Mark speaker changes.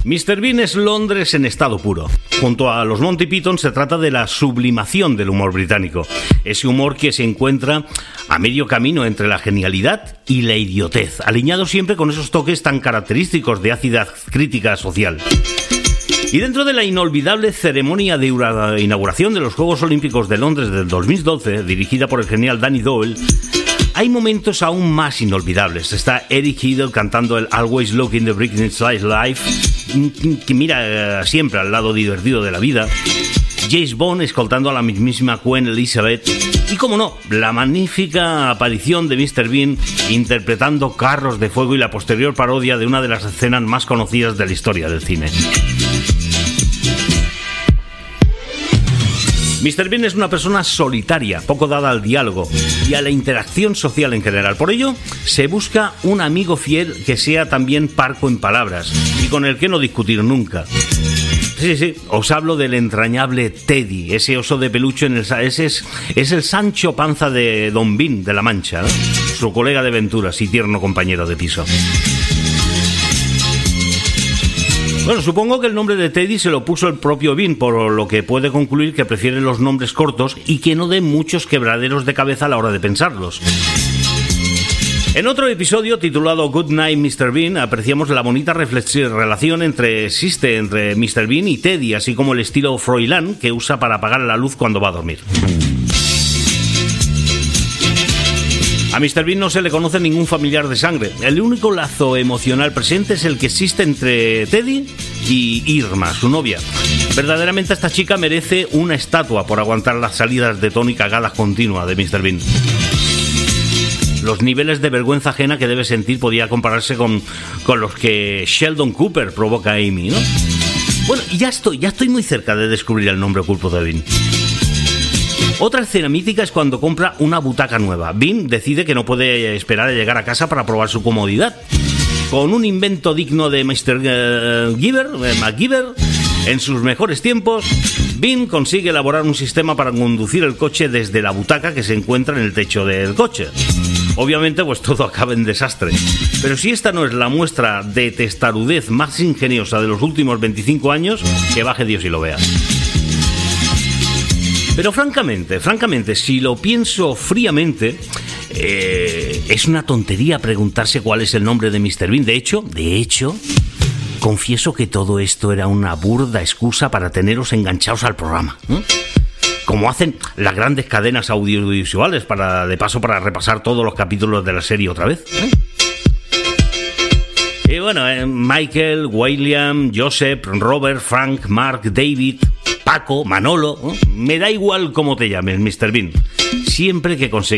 Speaker 1: Mr. Bean es Londres en estado puro. Junto a los Monty Python se trata de la sublimación del humor británico. Ese humor que se encuentra a medio camino entre la genialidad y la idiotez, alineado siempre con esos toques tan característicos de ácida crítica social. Y dentro de la inolvidable ceremonia de inauguración de los Juegos Olímpicos de Londres del 2012, dirigida por el genial Danny Doyle, hay momentos aún más inolvidables. Está Eric Idle cantando el Always Looking the Britney Spears Life, que mira siempre al lado divertido de la vida. James Bond escoltando a la mismísima Queen Elizabeth. Y, como no, la magnífica aparición de Mr. Bean interpretando Carros de Fuego y la posterior parodia de una de las escenas más conocidas de la historia del cine. Mr. Bean es una persona solitaria, poco dada al diálogo y a la interacción social en general. Por ello, se busca un amigo fiel que sea también parco en palabras y con el que no discutir nunca. Sí, os hablo del entrañable Teddy, ese oso de peluche es el Sancho Panza de Don Bean de La Mancha, ¿no? Su colega de aventuras y tierno compañero de piso. Bueno, supongo que el nombre de Teddy se lo puso el propio Bean, por lo que puede concluir que prefiere los nombres cortos y que no den muchos quebraderos de cabeza a la hora de pensarlos. En otro episodio titulado Good Night Mr. Bean apreciamos la bonita relación existe entre Mr. Bean y Teddy, así como el estilo Froilán que usa para apagar la luz cuando va a dormir. A Mr. Bean no se le conoce ningún familiar de sangre. El único lazo emocional presente es el que existe entre Teddy y Irma, su novia. Verdaderamente esta chica merece una estatua por aguantar las salidas de tono y cagadas continuas de Mr. Bean. Los niveles de vergüenza ajena que debe sentir podía compararse con los que Sheldon Cooper provoca a Amy, ¿no? Bueno, y ya estoy muy cerca de descubrir el nombre oculto de Bean. Otra escena mítica es cuando compra una butaca nueva. Bean decide que no puede esperar a llegar a casa para probar su comodidad. Con un invento digno de Mr. MacGyver, en sus mejores tiempos, Bean consigue elaborar un sistema para conducir el coche desde la butaca que se encuentra en el techo del coche. Obviamente, pues todo acaba en desastre. Pero si esta no es la muestra de testarudez más ingeniosa de los últimos 25 años, que baje Dios y lo vea. Pero francamente, si lo pienso fríamente, es una tontería preguntarse cuál es el nombre de Mr. Bean. De hecho, confieso que todo esto era una burda excusa para teneros enganchados al programa, ¿no? Como hacen las grandes cadenas audiovisuales para repasar todos los capítulos de la serie otra vez, ¿eh? Y bueno, Michael, William, Joseph, Robert, Frank, Mark, David, Paco, Manolo, ¿eh? Me da igual cómo te llames, Mr. Bean, siempre que